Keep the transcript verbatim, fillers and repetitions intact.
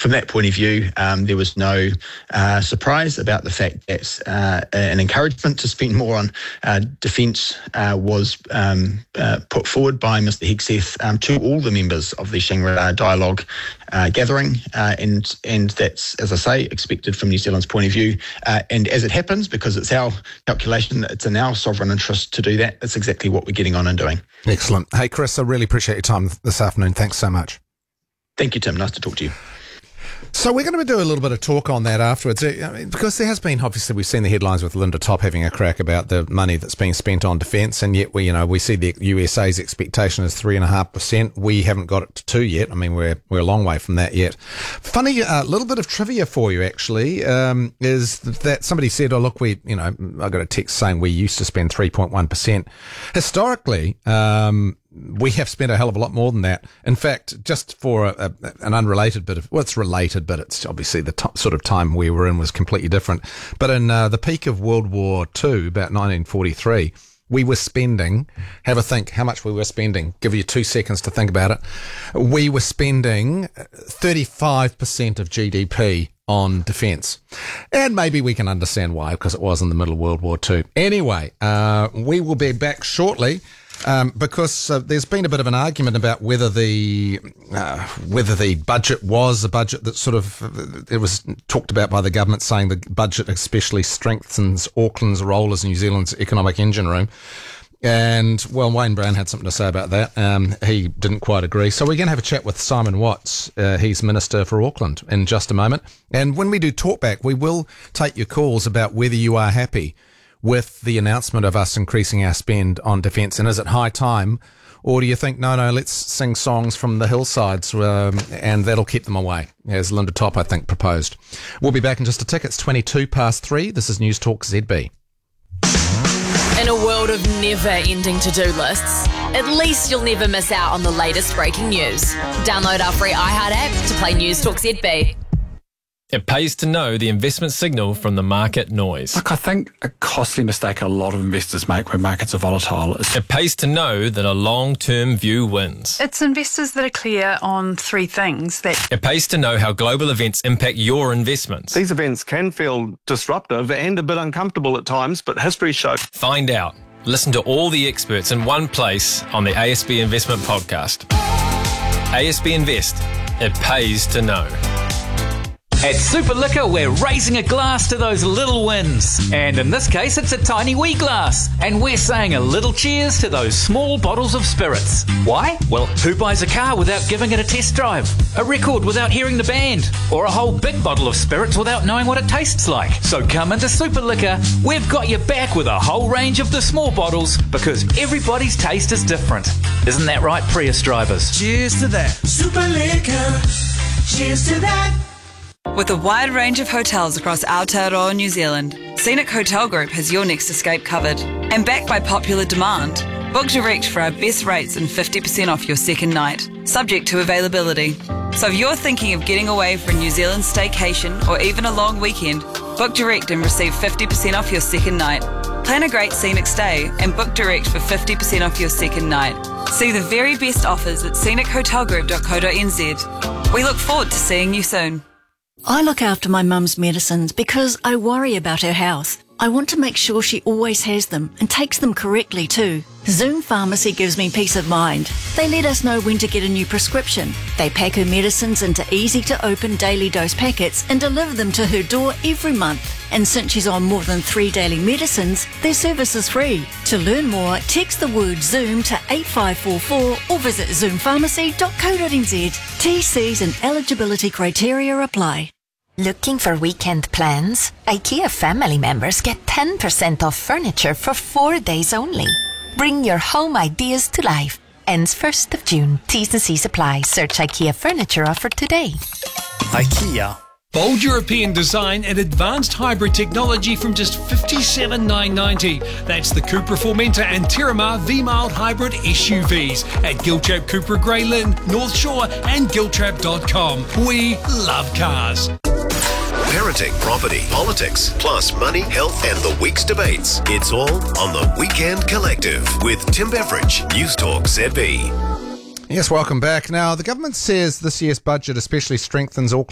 from that point of view, um, there was no uh, surprise about the fact that uh, an encouragement to spend more on uh, defence uh, was um, uh, put forward by Mister Hegseth um, to all the members of the Shangri-La Dialogue uh, gathering, uh, and and that's, as I say, expected from New Zealand's point of view. Uh, and as it happens, because it's our calculation, it's in our sovereign interest to do that. That's exactly what we're getting on and doing. Excellent. Hey, Chris, I really appreciate your time this afternoon. Thanks so much. Thank you, Tim. Nice to talk to you. So we're going to do a little bit of talk on that afterwards, I mean, because there has been, obviously, we've seen the headlines with Linda Topp having a crack about the money that's being spent on defence, and yet we, you know, we see the U S A's expectation is three and a half percent. We haven't got it to two yet. I mean, we're we're a long way from that yet. Funny, a uh, little bit of trivia for you actually um, is that somebody said, "Oh, look, we, you know, I got a text saying we used to spend three point one percent historically." Um, We have spent a hell of a lot more than that. In fact, just for a, a, an unrelated bit of, well, it's related, but it's obviously the t- sort of time we were in was completely different. But in uh, the peak of World War Two, about nineteen forty-three, we were spending, have a think how much we were spending. Give you two seconds to think about it. We were spending thirty-five percent of G D P on defence. And maybe we can understand why, because it was in the middle of World War Two. Anyway, uh, we will be back shortly. Um, because uh, there's been a bit of an argument about whether the uh, whether the budget was a budget that sort of uh, it was talked about by the government, saying the budget especially strengthens Auckland's role as New Zealand's economic engine room. And, well, Wayne Brown had something to say about that. Um, he didn't quite agree. So we're going to have a chat with Simon Watts. Uh, he's Minister for Auckland in just a moment. And when we do Talkback, we will take your calls about whether you are happy with the announcement of us increasing our spend on defence, and is it high time, or do you think, no, no, let's sing songs from the hillsides um, and that'll keep them away, as Linda Topp, I think, proposed. We'll be back in just a tick. It's twenty-two past three. This is News Talk Z B. In a world of never-ending to-do lists, at least you'll never miss out on the latest breaking news. Download our free iHeart app to play News Talk Z B. It pays to know the investment signal from the market noise. Look, I think a costly mistake a lot of investors make when markets are volatile is... It pays to know that a long-term view wins. It's investors that are clear on three things that... It pays to know how global events impact your investments. These events can feel disruptive and a bit uncomfortable at times, but history shows... Find out. Listen to all the experts in one place on the A S B Investment Podcast. A S B Invest. It pays to know. At Super Liquor, we're raising a glass to those little wins. And in this case, it's a tiny wee glass. And we're saying a little cheers to those small bottles of spirits. Why? Well, who buys a car without giving it a test drive? A record without hearing the band? Or a whole big bottle of spirits without knowing what it tastes like? So come into Super Liquor. We've got you back with a whole range of the small bottles, because everybody's taste is different. Isn't that right, Prius drivers? Cheers to that. Super Liquor. Cheers to that. With a wide range of hotels across Aotearoa, New Zealand, Scenic Hotel Group has your next escape covered. And backed by popular demand, book direct for our best rates and fifty percent off your second night, subject to availability. So if you're thinking of getting away for a New Zealand staycation or even a long weekend, book direct and receive fifty percent off your second night. Plan a great scenic stay and book direct for fifty percent off your second night. See the very best offers at scenic hotel group dot co dot n z. We look forward to seeing you soon. I look after my mum's medicines because I worry about her health. I want to make sure she always has them and takes them correctly too. Zoom Pharmacy gives me peace of mind. They let us know when to get a new prescription. They pack her medicines into easy-to-open daily dose packets and deliver them to her door every month. And since she's on more than three daily medicines, their service is free. To learn more, text the word Zoom to eight five four four or visit zoom pharmacy dot co dot n z. T Cs and eligibility criteria apply. Looking for weekend plans? IKEA family members get ten percent off furniture for four days only. Bring your home ideas to life. Ends first of June. T's and C's apply. Search IKEA furniture offer today. IKEA. Bold European design and advanced hybrid technology from just fifty-seven thousand nine hundred ninety dollars. That's the Cupra Formentor and Terramar V-Mild Hybrid S U Vs at Giltrap Cupra Grey Lynn, North Shore and giltrap dot com. We love cars. Parenting, property, politics, plus money, health and the week's debates. It's all on the Weekend Collective with Tim Beveridge, News Talk Z B. Yes, welcome back. Now, the government says this year's budget especially strengthens Auckland